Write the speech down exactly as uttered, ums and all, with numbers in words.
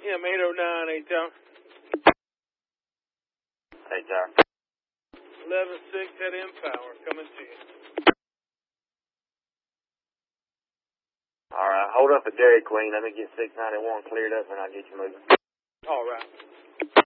Yeah, I'm eight oh nine, eight tower. Eight tower. eleven six, head in power, coming to you. All right, hold up at Dairy Queen. Let me get six ninety-one cleared up, and I'll get you moving. All right.